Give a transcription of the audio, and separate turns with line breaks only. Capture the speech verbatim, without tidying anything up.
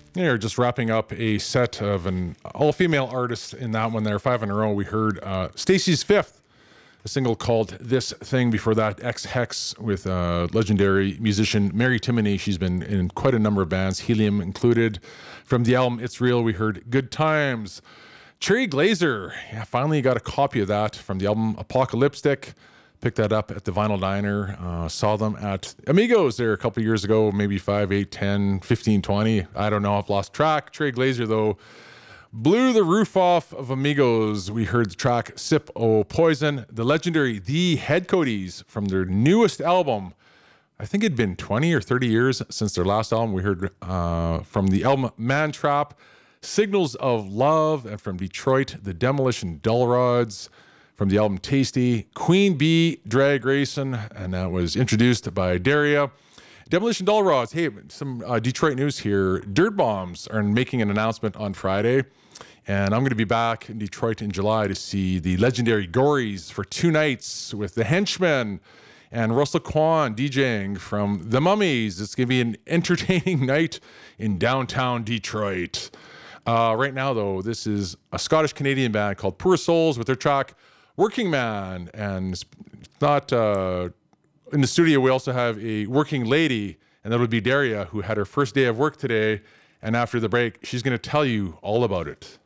They're just wrapping up a set of an all-female artist in that one there, five in a row. We heard uh, Stacy's Fifth, a single called This Thing. Before that, X-Hex with uh, legendary musician Mary Timony. She's been in quite a number of bands, Helium included. From the album It's Real, we heard Good Times. Cherry Glazer, yeah, finally got a copy of that from the album Apocalyptic. Picked that up at the Vinyl Diner. Uh, saw them at Amigos there a couple years ago, maybe five, eight, ten, fifteen, twenty. I don't know. I've lost track. Trey Glazer, though, blew the roof off of Amigos. We heard the track Sip O Poison. The legendary The Head Codes from their newest album. I think it'd been twenty or thirty years since their last album. We heard uh, from the album Man Trap, Signals of Love, and from Detroit, The Demolition Dull Rods. From the album Tasty, Queen Bee, Drag Racing, and that was introduced by Daria. Demolition Dull Rods, hey, some uh, Detroit news here. Dirt Bombs are making an announcement on Friday, and I'm going to be back in Detroit in July to see the legendary Gories for two nights with the Henchmen and Russell Kwan DJing from the Mummies. It's going to be an entertaining night in downtown Detroit. Uh, right now, though, this is a Scottish-Canadian band called Poor Souls with their track Working Man, and it's not uh, in the studio. We also have a working lady, and that would be Daria, who had her first day of work today. And after the break, she's going to tell you all about it.